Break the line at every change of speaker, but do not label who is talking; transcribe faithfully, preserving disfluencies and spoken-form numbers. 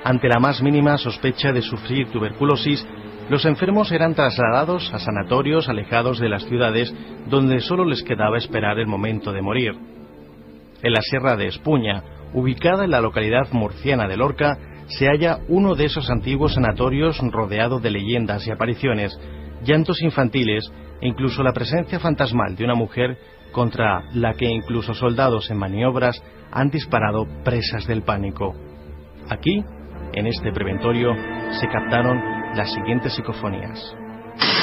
Ante la más mínima sospecha de sufrir tuberculosis, los enfermos eran trasladados a sanatorios alejados de las ciudades, donde solo les quedaba esperar el momento de morir. En la Sierra de Espuña, ubicada en la localidad murciana de Lorca, se halla uno de esos antiguos sanatorios rodeado de leyendas y apariciones, llantos infantiles e incluso la presencia fantasmal de una mujer contra la que incluso soldados en maniobras han disparado presas del pánico. Aquí, en este preventorio, se captaron las siguientes psicofonías.